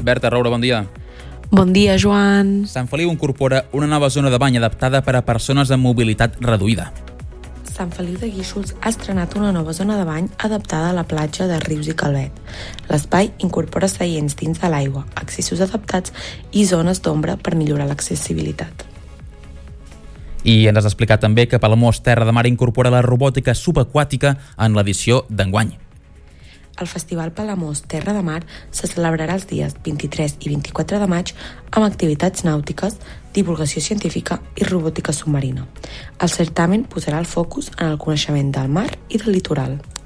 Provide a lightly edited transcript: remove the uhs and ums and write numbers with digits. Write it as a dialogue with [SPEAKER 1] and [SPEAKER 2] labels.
[SPEAKER 1] Berta Roura, bon dia.
[SPEAKER 2] Bon dia, Joan.
[SPEAKER 1] Sant Feliu incorpora una nova zona de bany adaptada per a persones amb mobilitat reduïda.
[SPEAKER 2] Sant Feliu de Guíxols ha estrenat una nova zona de bany adaptada a la platja de Rius i Calvet. L'espai incorpora seients dins de l'aigua, accessos adaptats i zones d'ombra per millorar l'accessibilitat.
[SPEAKER 1] I ens has explicat també que Palamós Terra de Mar incorpora la robòtica subaquàtica en l'edició d'enguany.
[SPEAKER 2] El Festival Palamós Terra de Mar se celebrarà els dies 23 i 24 de maig amb activitats nàutiques, divulgació científica i robòtica submarina. El certamen posarà el focus en el coneixement del mar i del litoral.